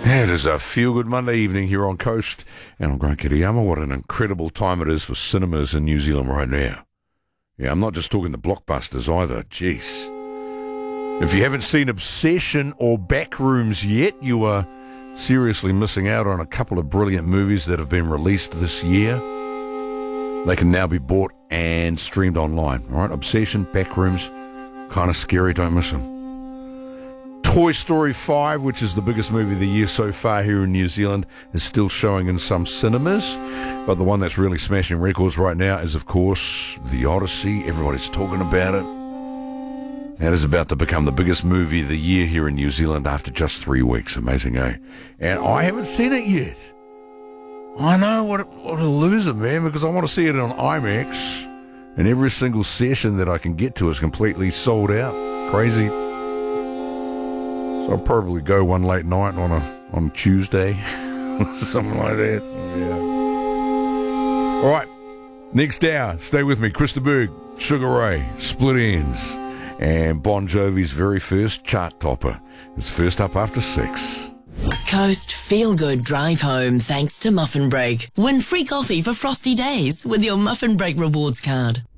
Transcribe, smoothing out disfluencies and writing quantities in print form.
It is a feel-good Monday evening here on Coast, and I'm Grant Kiriyama. What an incredible time it is for cinemas in New Zealand right now. Yeah, I'm not just talking the blockbusters either. Jeez. If you haven't seen Obsession or Backrooms yet, you are seriously missing out on a couple of brilliant movies that have been released this year. They can now be bought and streamed online. All right, Obsession, Backrooms, kind of scary, don't miss them. Toy Story 5, which is the biggest movie of the year so far here in New Zealand, is still showing in some cinemas. But the one that's really smashing records right now is, of course, The Odyssey. Everybody's talking about it. That is about to become the biggest movie of the year here in New Zealand after just 3 weeks. Amazing, eh? And I haven't seen it yet. I know, what a loser, man, because I want to see it on IMAX. And every single session that I can get to is completely sold out. Crazy. I'll probably go one late night on Tuesday, something like that. Yeah. All right, next hour, stay with me. Krista Berg, Sugar Ray, Split Ends, and Bon Jovi's very first chart topper. It's first up after 6. Coast Feel Good Drive Home thanks to Muffin Break. Win free coffee for frosty days with your Muffin Break rewards card.